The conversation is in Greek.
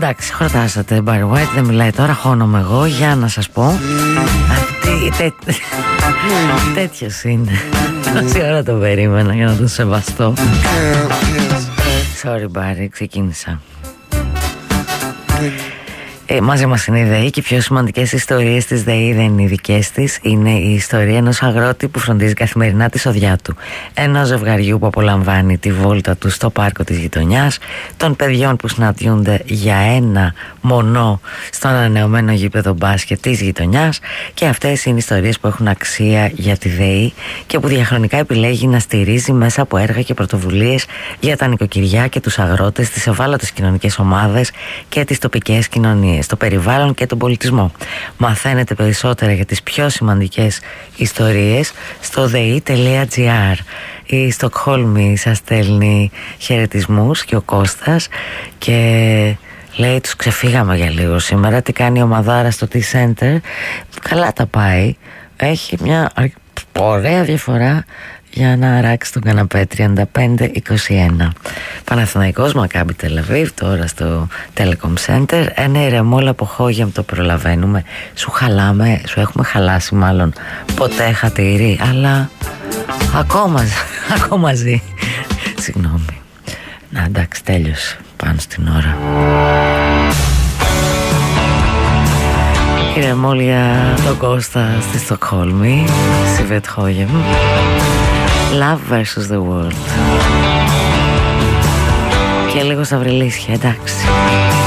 Εντάξει, χορτάσατε. Barry White δεν μιλάει τώρα, χώνομαι εγώ. Για να σας πω. Τέτοιος είναι. Τόση ώρα το περίμενα για να τον σεβαστώ. Sorry Barry, ξεκίνησα. Μαζί μας είναι η ΔΕΗ και οι πιο σημαντικές ιστορίες της ΔΕΗ δεν είναι οι δικές της. Είναι η ιστορία ενός αγρότη που φροντίζει καθημερινά τη σοδιά του, ενός ζευγαριού που απολαμβάνει τη βόλτα του στο πάρκο της γειτονιάς, των παιδιών που συναντιούνται για ένα μονό στο ανανεωμένο γήπεδο μπάσκετ της γειτονιάς. Και αυτές είναι ιστορίες που έχουν αξία για τη ΔΕΗ και που διαχρονικά επιλέγει να στηρίζει μέσα από έργα και πρωτοβουλίες για τα νοικοκυριά και τους αγρότες, τις ευάλωτες κοινωνικές ομάδες και τις τοπικές κοινωνίες, το περιβάλλον και τον πολιτισμό. Μαθαίνετε περισσότερα για τις πιο σημαντικές ιστορίες στο dei.gr. Η Στοκχόλμη σας στέλνει χαιρετισμούς και ο Κώστας και λέει τους ξεφύγαμε για λίγο σήμερα. Τι κάνει η ομαδάρα στο T-Center? Καλά τα πάει. Έχει μια ωραία διαφορά για να αράξει τον καναπέ. 35-21. Παναθηναϊκός Μακάμπι Τελαβίβ τώρα στο Telecom Center. Ένα ηρεμόλα από Χόγεμ το προλαβαίνουμε. Σου χαλάμε, σου έχουμε χαλάσει μάλλον ποτέ χατήρι, αλλά ακόμα ζει. Συγγνώμη. Να εντάξει, τέλειωσε. Πάνω στην ώρα. Ηρεμόλια τον Κώστα στη Στοκχόλμη. Σιβέτ Χόγεμ. Love versus the world. Και λίγο σταυριλίσια, εντάξει.